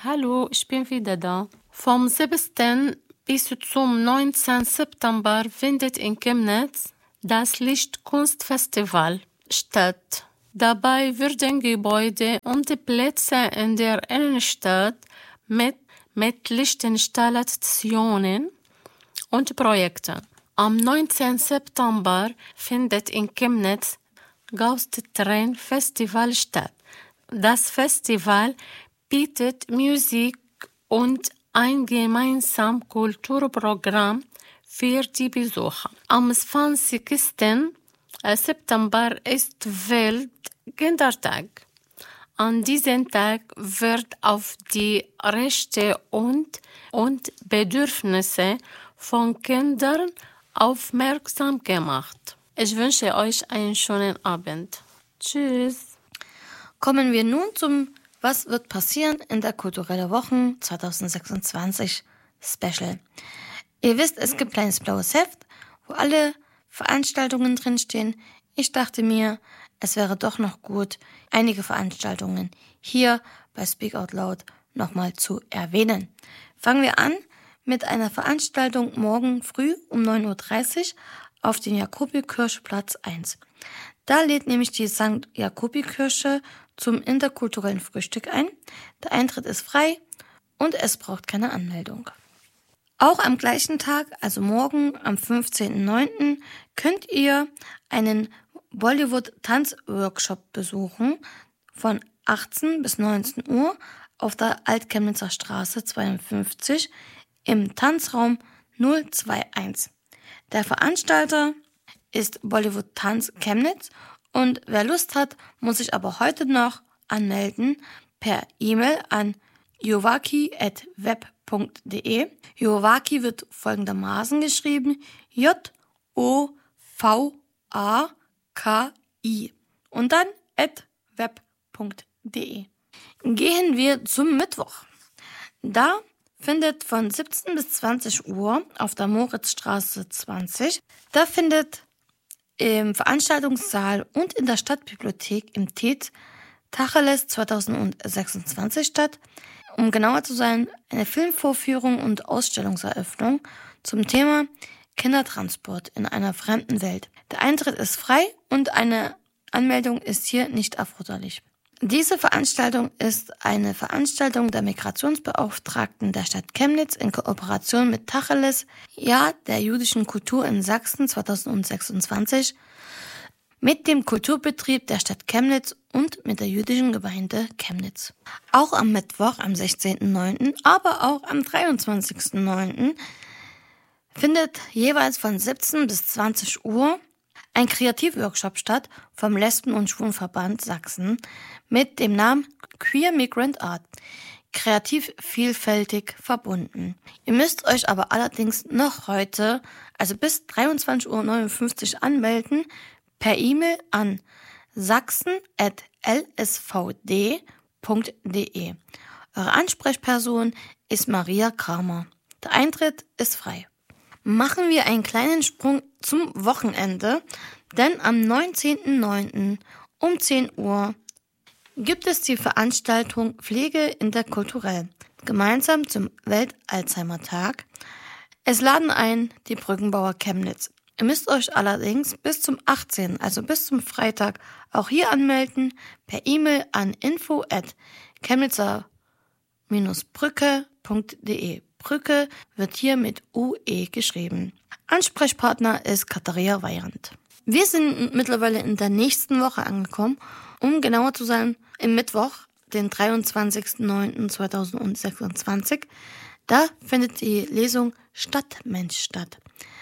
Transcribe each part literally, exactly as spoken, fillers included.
Hallo, ich bin wieder da. Vom siebten bis zum neunzehnten September findet in Chemnitz das Lichtkunstfestival statt. Dabei werden Gebäude und die Plätze in der Innenstadt mit, mit Lichtinstallationen und Projekten. Am neunzehnten September findet in Chemnitz Ghost Train Festival statt. Das Festival bietet Musik und ein gemeinsames Kulturprogramm für die Besucher. Am zwanzigsten September ist Weltkindertag. An diesem Tag wird auf die Rechte und, und Bedürfnisse von Kindern aufmerksam gemacht. Ich wünsche euch einen schönen Abend. Tschüss. Kommen wir nun zum Was wird passieren in der Kulturelle Wochen zwanzig sechsundzwanzig Special. Ihr wisst, es gibt ein kleines blaues Heft, wo alle Veranstaltungen drinstehen. Ich dachte mir, es wäre doch noch gut, einige Veranstaltungen hier bei Speak Out Loud nochmal zu erwähnen. Fangen wir an mit einer Veranstaltung morgen früh um neun Uhr dreißig auf den Jakobikirche-Platz eins. Da lädt nämlich die Sankt Jakobikirche zum interkulturellen Frühstück ein. Der Eintritt ist frei und es braucht keine Anmeldung. Auch am gleichen Tag, also morgen am fünfzehnten neunten könnt ihr einen Bollywood-Tanz-Workshop besuchen von achtzehn bis neunzehn Uhr auf der Altchemnitzer Straße zweiundfünfzig im Tanzraum null zwei eins. Der Veranstalter ist Bollywood Tanz Chemnitz und wer Lust hat, muss sich aber heute noch anmelden per E-Mail an jovaki at web punkt de. Jovaki wird folgendermaßen geschrieben: J O V A K I und dann at web punkt de. Gehen wir zum Mittwoch. Da findet von siebzehn bis zwanzig Uhr auf der Moritzstraße zwanzig, da findet im Veranstaltungssaal und in der Stadtbibliothek im T E T Tacheles zwanzig sechsundzwanzig statt, um genauer zu sein, eine Filmvorführung und Ausstellungseröffnung zum Thema Kindertransport in einer fremden Welt. Der Eintritt ist frei und eine Anmeldung ist hier nicht erforderlich. Diese Veranstaltung ist eine Veranstaltung der Migrationsbeauftragten der Stadt Chemnitz in Kooperation mit Tacheles, Jahr der jüdischen Kultur in Sachsen zwanzig sechsundzwanzig, mit dem Kulturbetrieb der Stadt Chemnitz und mit der jüdischen Gemeinde Chemnitz. Auch am Mittwoch, am sechzehnten neunten, aber auch am dreiundzwanzigsten neunten findet jeweils von siebzehn bis zwanzig Uhr ein Kreativworkshop statt vom Lesben- und Schwulenverband Sachsen mit dem Namen Queer Migrant Art. Kreativ vielfältig verbunden. Ihr müsst euch aber allerdings noch heute, also bis dreiundzwanzig Uhr neunundfünfzig anmelden, per E-Mail an sachsen at l s v d punkt de. Eure Ansprechperson ist Maria Kramer. Der Eintritt ist frei. Machen wir einen kleinen Sprung zum Wochenende, denn am neunzehnten neunten um zehn Uhr gibt es die Veranstaltung Pflege interkulturell, gemeinsam zum Welt-Alzheimer-Tag. Es laden ein die Brückenbauer Chemnitz. Ihr müsst euch allerdings bis zum achtzehnten, also bis zum Freitag, auch hier anmelden per E-Mail an info at chemnitzer brücke punkt de. Brücke wird hier mit U E geschrieben. Ansprechpartner ist Katharina Weyrand. Wir sind mittlerweile in der nächsten Woche angekommen, um genauer zu sein, im Mittwoch, den dreiundzwanzigsten neunten zweitausendsechsundzwanzig. Da findet die Lesung Stadtmensch statt.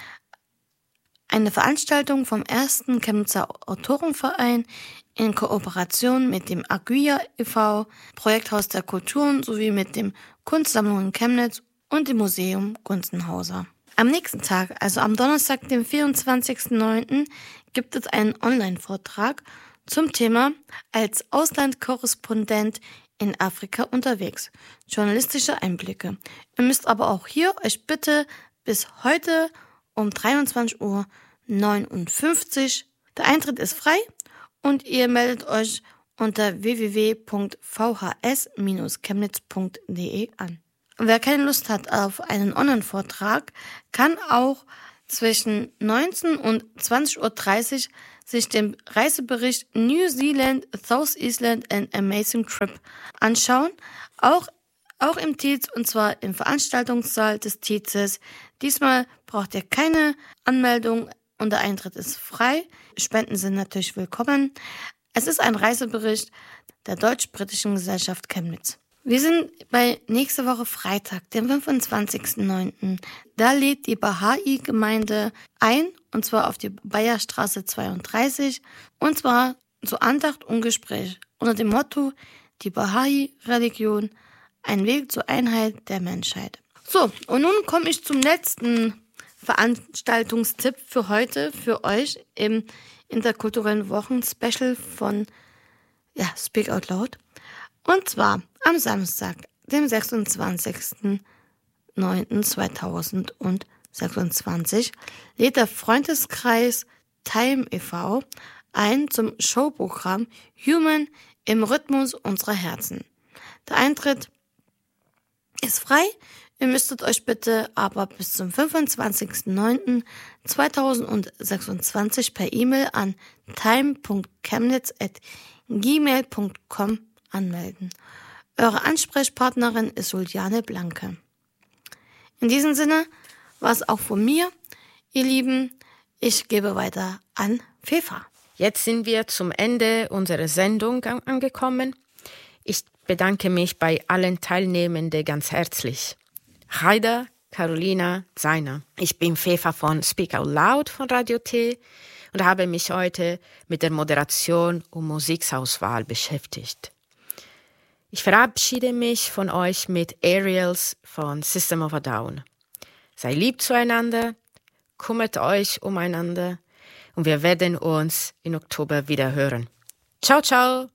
Eine Veranstaltung vom ersten Chemnitzer Autorenverein in Kooperation mit dem Aguia e V, Projekthaus der Kulturen sowie mit dem Kunstsammlungen Chemnitz und dem Museum Gunzenhauser. Am nächsten Tag, also am Donnerstag, dem vierundzwanzigsten neunten, gibt es einen Online-Vortrag zum Thema Als Auslandkorrespondent in Afrika unterwegs. Journalistische Einblicke. Ihr müsst aber auch hier euch bitte bis heute um dreiundzwanzig Uhr neunundfünfzig. Der Eintritt ist frei und ihr meldet euch unter w w w punkt v h s bindestrich chemnitz punkt d e an. Wer keine Lust hat auf einen Online-Vortrag, kann auch zwischen neunzehn und zwanzig Uhr dreißig sich den Reisebericht New Zealand, South Island and Amazing Trip anschauen, auch, auch im T I Z, und zwar im Veranstaltungssaal des T I Z es. Diesmal braucht ihr keine Anmeldung und der Eintritt ist frei. Spenden sind natürlich willkommen. Es ist ein Reisebericht der Deutsch-Britischen Gesellschaft Chemnitz. Wir sind bei nächste Woche Freitag, dem fünfundzwanzigsten neunten Da lädt die Bahai-Gemeinde ein, und zwar auf die Bayerstraße zweiunddreißig, und zwar zu Andacht und Gespräch unter dem Motto Die Bahai-Religion, ein Weg zur Einheit der Menschheit. So, und nun komme ich zum letzten Veranstaltungstipp für heute, für euch im interkulturellen Wochen-Special von ja, Speak Out Loud. Und zwar am Samstag, dem sechsundzwanzigsten neunten zweitausendsechsundzwanzig, lädt der Freundeskreis Time e V ein zum Showprogramm Human im Rhythmus unserer Herzen. Der Eintritt ist frei. Ihr müsstet euch bitte aber bis zum fünfundzwanzigsten neunten zweitausendsechsundzwanzig per E-Mail an time punkt chemnitz at gmail punkt com anmelden. Eure Ansprechpartnerin ist Juliane Blanke. In diesem Sinne war es auch von mir, ihr Lieben. Ich gebe weiter an Fefa. Jetzt sind wir zum Ende unserer Sendung angekommen. Ich bedanke mich bei allen Teilnehmenden ganz herzlich. Heider, Carolina, Zaina. Ich bin Fefa von Speak Out Loud von Radio T und habe mich heute mit der Moderation und Musikauswahl beschäftigt. Ich verabschiede mich von euch mit Aerials von System of a Down. Sei lieb zueinander, kümmert euch umeinander und wir werden uns im Oktober wieder hören. Ciao, ciao!